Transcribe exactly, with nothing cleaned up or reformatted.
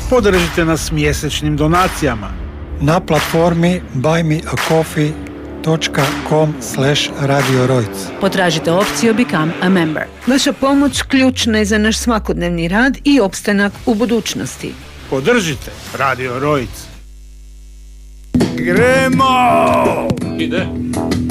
Podržite nas mjesečnim donacijama na platformi buy me a coffee dot com slash radio rojc. Potražite opciju Become a Member. Vaša pomoć ključna je za naš svakodnevni rad i opstanak u budućnosti. Podržite Radio Rojc. Gremo! Ide.